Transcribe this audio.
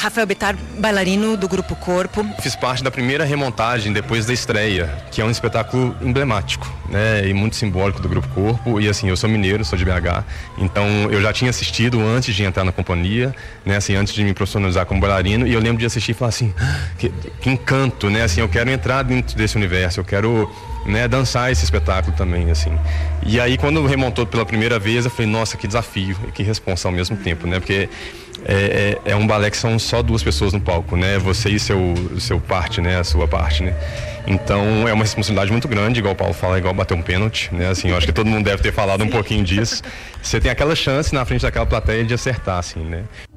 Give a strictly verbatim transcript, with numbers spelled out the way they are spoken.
Rafael Bittar, bailarino do Grupo Corpo. Fiz parte da primeira remontagem depois da estreia, que é um espetáculo emblemático, né, e muito simbólico do Grupo Corpo. E assim, eu sou mineiro, sou de B H, então eu já tinha assistido antes de entrar na companhia, né, assim, antes de me profissionalizar como bailarino, e eu lembro de assistir e falar assim, que, que encanto, né, assim, eu quero entrar dentro desse universo, eu quero, né, dançar esse espetáculo também, assim. E aí, quando remontou pela primeira vez, eu falei, nossa, que desafio e que responsa ao mesmo tempo, né, porque é, é, é um balé que são só duas pessoas no palco, né, você e seu, seu parte, né, a sua parte, né. Então, é uma responsabilidade muito grande, igual o Paulo fala, igual bater um pênalti, né, assim, eu acho que todo mundo deve ter falado um pouquinho disso. Você tem aquela chance na frente daquela plateia de acertar, assim, né.